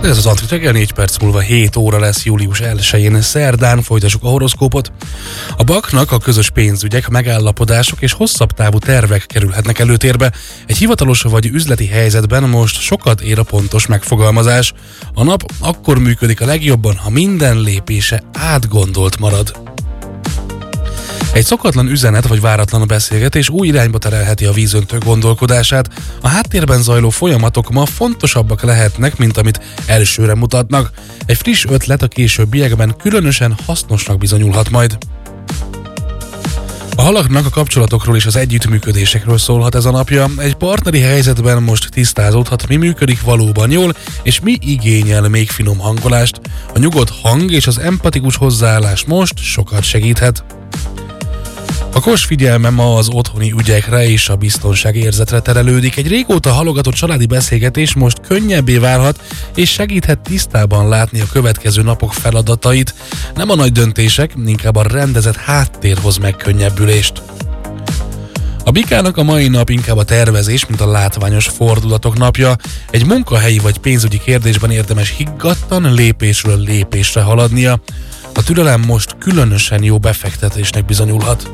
Ez az Antrit reggel, 4 perc múlva 7 óra lesz július 1-én szerdán, folytassuk a horoszkópot. A BAK-nak a közös pénzügyek, megállapodások és hosszabb távú tervek kerülhetnek előtérbe. Egy hivatalos vagy üzleti helyzetben most sokat ér a pontos megfogalmazás. A nap akkor működik a legjobban, ha minden lépése átgondolt marad. Egy szokatlan üzenet vagy váratlan beszélgetés új irányba terelheti a vízöntő gondolkodását. A háttérben zajló folyamatok ma fontosabbak lehetnek, mint amit elsőre mutatnak. Egy friss ötlet a későbbiekben különösen hasznosnak bizonyulhat majd. A halaknak a kapcsolatokról és az együttműködésekről szólhat ez a napja. Egy partneri helyzetben most tisztázódhat, mi működik valóban jól, és mi igényel még finom hangolást. A nyugodt hang és az empatikus hozzáállás most sokat segíthet. A Kos figyelme ma az otthoni ügyekre és a biztonságérzetre terelődik. Egy régóta halogatott családi beszélgetés most könnyebbé válhat, és segíthet tisztában látni a következő napok feladatait. Nem a nagy döntések, inkább a rendezett háttér hoz megkönnyebbülést. A bikának a mai nap inkább a tervezés, mint a látványos fordulatok napja. Egy munkahelyi vagy pénzügyi kérdésben érdemes higgadtan lépésről lépésre haladnia. A türelem most különösen jó befektetésnek bizonyulhat.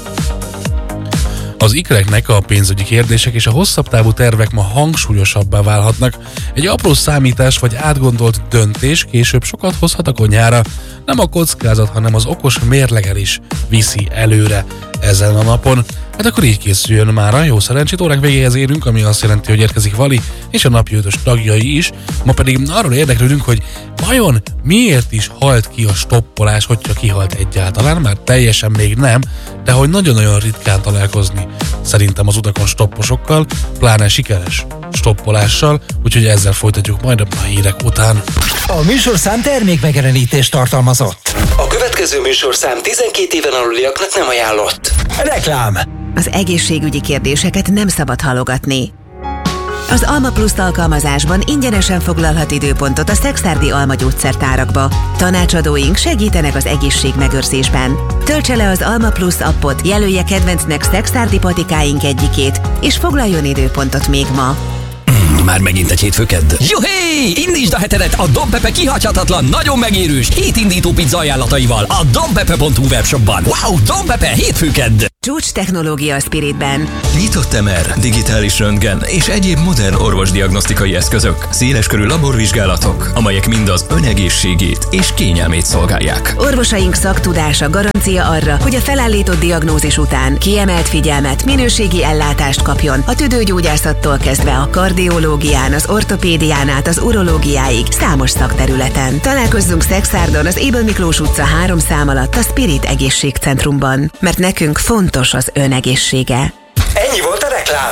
Az ikreknek a pénzügyi kérdések és a hosszabb távú tervek ma hangsúlyosabbá válhatnak. Egy apró számítás vagy átgondolt döntés később sokat hozhat a konyhára. Nem a kockázat, hanem az okos mérlegelés viszi előre ezen a napon. Hát akkor így készüljön már a jó szerencsét, óránk végéhez érünk, ami azt jelenti, hogy érkezik Vali és a napi 5-ös tagjai is. Ma pedig arról érdeklődünk, hogy vajon miért is halt ki a stoppolás, hogyha kihalt egyáltalán, már teljesen még nem, de hogy nagyon-nagyon ritkán találkozni szerintem az utakon stopposokkal, pláne sikeres stoppolással, úgyhogy ezzel folytatjuk majd a hírek után. A műsorszám termékmegjelenítést tartalmazott. A következő műsorszám 12 éven aluliaknak nem ajánlott. Reklám. Az egészségügyi kérdéseket nem szabad halogatni. Az Alma Plus alkalmazásban ingyenesen foglalhat időpontot a Szekszárdi Alma gyógyszertárakba. Tanácsadóink segítenek az egészségmegőrzésben. Töltse le az Alma Plus appot, jelölje kedvencnek Szekszárdi patikáink egyikét, és foglaljon időpontot még ma. Már megint egy hétfőkedd. Juhé! Indítsd a hetedet a Don Pepe kihagyhatatlan, nagyon megérős, hétindító pizza ajánlataival a donpepe.hu webshopban. Wow, Don Pepe hétfőkedd! Csúcs technológia a Spiritben. Nyitott MR, digitális röntgen és egyéb modern orvosdiagnosztikai eszközök, széleskörű laborvizsgálatok, amelyek mind az ön egészségét és kényelmét szolgálják. Orvosaink szaktudása garancia arra, hogy a felállított diagnózis után kiemelt figyelmet, minőségi ellátást kapjon a tüdőgyógyászattól kezdve a kardiológián, az ortopédián át az urológiáig számos szakterületen. Találkozzunk Szekszárdon az Ébel Miklós utca 3 szám alatt a Spirit Egészségcentrumban, mert nekünk fontos az ön egészsége. Ennyi volt a reklám.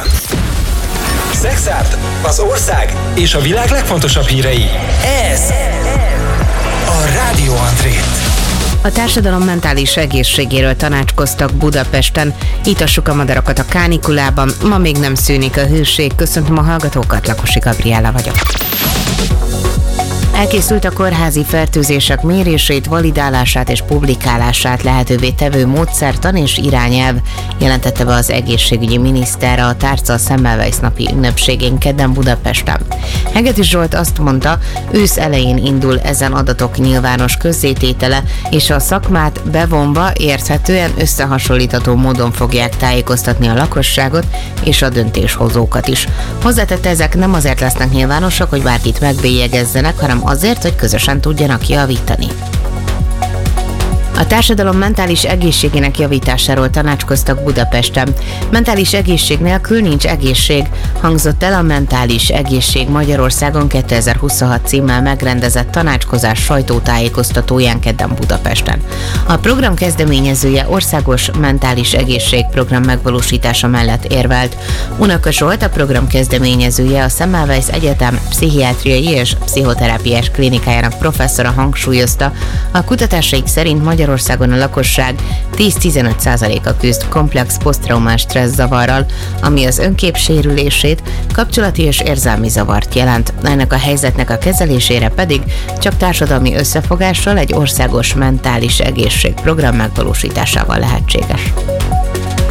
Szexárd, az ország és a világ legfontosabb hírei. Ez a Rádió Antrit. A társadalom mentális egészségéről tanácskoztak Budapesten. Itassuk a madarakat a kánikulában, ma még nem szűnik a hőség. Köszöntöm a hallgatókat, Lakosi Gabriella vagyok. Elkészült a kórházi fertőzések mérését, validálását és publikálását lehetővé tevő módszertan és irányelv, jelentette be az egészségügyi miniszter a Tárca Semmelweis napi ünnepségén kedden Budapesten. Hegedűs Zsolt azt mondta, ősz elején indul ezen adatok nyilvános közzététele, és a szakmát bevonva érthetően összehasonlítható módon fogják tájékoztatni a lakosságot és a döntéshozókat is. Hozzátette, ezek nem azért lesznek nyilvánosak, hogy bárkit megbélyegezzenek, hanem azért, hogy közösen tudjanak javítani. A társadalom mentális egészségének javításáról tanácskoztak Budapesten. Mentális egészség nélkül nincs egészség, hangzott el a Mentális Egészség Magyarországon 2026 címmel megrendezett tanácskozás sajtótájékoztatóján kedden Budapesten. A program kezdeményezője országos mentális egészségprogram megvalósítása mellett érvelt. Unaka Zsolt, a program kezdeményezője, a Semmelweis Egyetem pszichiátriai és pszichoterápiás klinikájának professzora hangsúlyozta, a kutatásaik szerint Magyarországon a lakosság 10-15%-a küzd komplex posztraumás stresszavarral, ami az önkép sérülését, kapcsolati és érzelmi zavart jelent. Ennek a helyzetnek a kezelésére pedig csak társadalmi összefogással egy országos mentális egészségprogram megvalósításával lehetséges.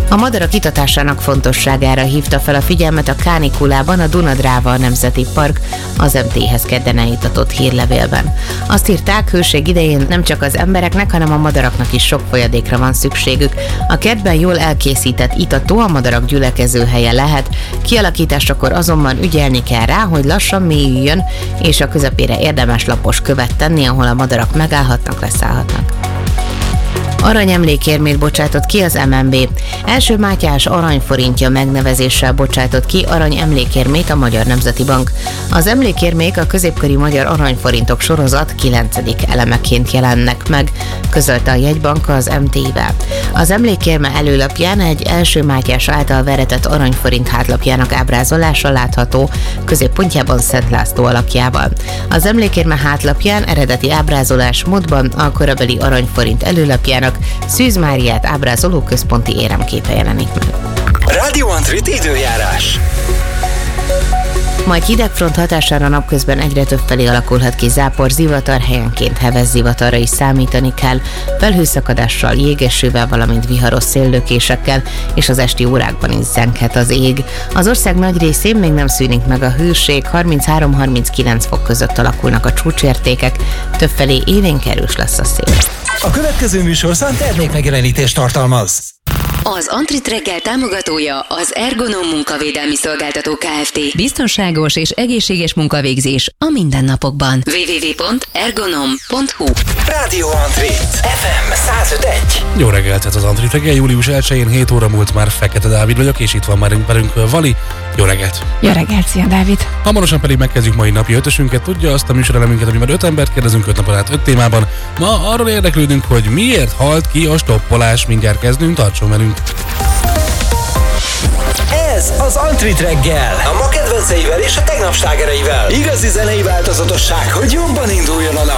A madarak itatásának fontosságára hívta fel a figyelmet a kánikulában a Duna-Dráva Nemzeti Park az MT-hez kedden eljuttatott hírlevélben. Azt írták, hőség idején nem csak az embereknek, hanem a madaraknak is sok folyadékra van szükségük. A kertben jól elkészített itató a madarak gyülekező helye lehet, kialakításakor azonban ügyelni kell rá, hogy lassan mélyüljön, és a közepére érdemes lapos követ tenni, ahol a madarak megállhatnak, leszállhatnak. Aranyemlékérmét bocsátott ki az MNB. Első Mátyás aranyforintja megnevezéssel bocsátott ki aranyemlékérmét a Magyar Nemzeti Bank. Az emlékérmék a középkori magyar aranyforintok sorozat 9. elemeként jelennek meg, közölte a jegybank az MT-vel. Az emlékérme előlapján egy Első Mátyás által veretett aranyforint hátlapjának ábrázolása látható, középpontjában Szent László alakjával. Az emlékérme hátlapján eredeti ábrázolásmódban a korabeli aranyforint előlapjának Szűz Máriát ábrázoló központi éremképe jelenik meg. Radio Antrit időjárás. Majd hidegfront hatására napközben egyre többfelé alakulhat ki zápor, zivatar, helyenként heves zivatarra is számítani kell, felhőszakadással, jégesővel, valamint viharos széllökésekkel, és az esti órákban is zenghet az ég. Az ország nagy részén még nem szűnik meg a hőség, 33-39 fok között alakulnak a csúcsértékek, többfelé élénk erős lesz a szél. A következő műsorszám termékmegjelenítést tartalmaz. Az Antrit reggel támogatója az Ergonom munkavédelmi szolgáltató Kft. Biztonságos és egészséges munkavégzés a mindennapokban. www.ergonom.hu. Radio Antrit FM 105.1. Jó reggelt, ez az Antrit reggel, július 1-én 7 óra múlt már Fekete Dávid vagyok, és itt van már velünk Vali. Jó reggelt! Jó reggelt, szia Dávid! Hamarosan pedig megkezdjük mai napi ötösünket, tudja azt a műsorelemünket, amiben 5 embert kérdezünk 5 napon át 5 témában. Ma arról érdeklődünk, hogy miért halt ki a stoppolás, mindjárt kezdünk, tartson velünk! Ez az Antrit reggel. A ma kedvenceivel és a tegnap slágereivel. Igazi zenei változatosság, hogy jobban induljon a nap.